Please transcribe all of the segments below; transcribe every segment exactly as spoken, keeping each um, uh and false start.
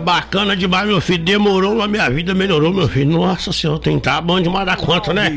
bacana demais, meu filho. Demorou, a minha vida melhorou, meu filho. Nossa senhora, tem que estar bom demais da conta, né?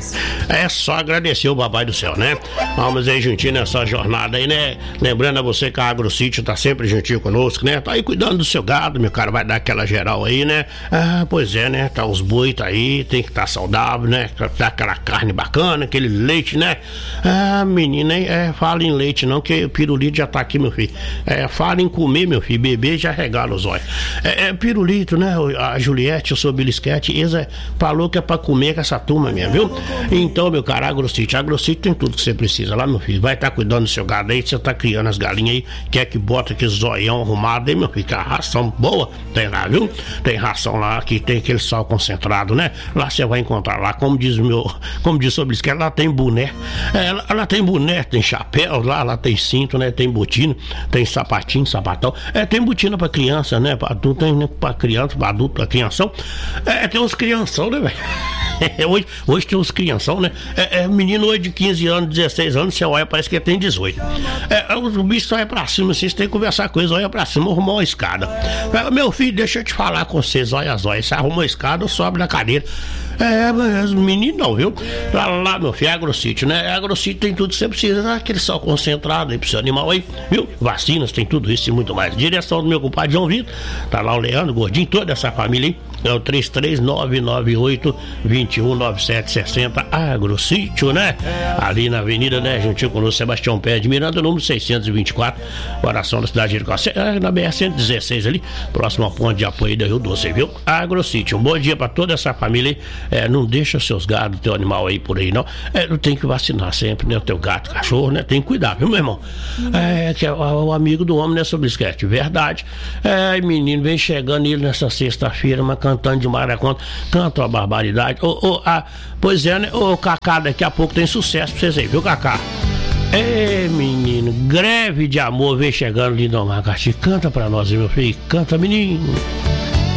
É só agradecer o papai do céu, né? Vamos aí juntinho nessa jornada aí, né? Lembrando a você que a AgroSítio tá sempre juntinho conosco, né? Tá aí cuidando do seu gado, meu cara, vai dar aquela geral aí, né? Ah, pois é, né? Tá os boi, tá aí, tem que estar tá saudável, né? Tá aquela carne bacana, aquele leite, né? Ah, menina, é, fala em leite não, que o pirulito já tá aqui, meu filho. É, fala em comer, meu filho, beber já regala os olhos. É, é pirulito, né? A Juliette, o seu Bilisquete, eles é, falou que é pra comer com essa turma mesmo, viu? Então, meu cara, AgroSítio, AgroSítio tem tudo que você precisa lá, meu filho. Vai estar tá cuidando do seu gado aí, você tá criando as galinhas aí, quer que bota aquele zoião arrumado aí, meu filho, que a ração boa tem lá, viu? Tem ração lá, que tem aquele sal concentrado, né? Lá você vai encontrar lá, como diz o meu, como diz o Bilisquete, lá tem boné, é, lá, lá tem boné, tem chapéu, lá, lá tem cinto, né? Tem botina, tem sapatinho, sapatão, é, tem botina pra criança, né? Pra adulto, tem né? Pra criança, pra adulto, pra crianção, é, tem uns crianção, né, velho? hoje, hoje tem uns crianção, né? É, é menino hoje de quinze anos, dezesseis anos, você olha, parece que ele tem dezoito. É, o bicho só é pra cima, vocês têm que conversar com eles, olha pra cima, arrumar uma escada. É, meu filho, deixa eu te falar com vocês, olha as olhas, você arruma uma escada ou sobe na cadeira. É, mas menino não, viu? Lá, lá meu filho, é AgroSítio, né? AgroSítio tem tudo que você precisa, né? Aquele sal concentrado aí pro seu animal aí, viu? Vacinas, tem tudo isso e muito mais. Direção do meu compadre João Vitor, tá lá o Leandro, o Gordinho, toda essa família aí. É o três três nove nove oito, dois um nove sete seis zero, AgroSítio, né? Ali na avenida, né? Juntinho com o Sebastião Pé de Miranda, número seiscentos e vinte e quatro, coração da cidade de Jericó, na B R cento e dezesseis ali, próximo ao ponto de apoio da Rio Doce, viu? AgroSítio, um bom dia pra toda essa família aí. É, não deixa seus gados, teu animal aí por aí, não. É, tem que vacinar sempre, né? O teu gato, cachorro, né? Tem que cuidar, viu, meu irmão? É, que é o, o amigo do homem, né, sobre esquete, verdade. É, menino, vem chegando ele nessa sexta-feira, mas cantando demais da conta, canta uma barbaridade. Ô, ô, ah, pois é, né? Ô, Cacá, daqui a pouco tem sucesso pra vocês aí, viu, Cacá? É, menino, greve de amor vem chegando, Lindomar Castilho. Canta pra nós, meu filho, canta, menino.